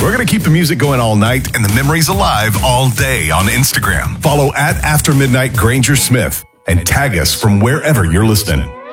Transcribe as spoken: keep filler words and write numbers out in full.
We're going to keep the music going all night and the memories alive all day on Instagram. Follow at After Midnight Granger Smith and tag us from wherever you're listening.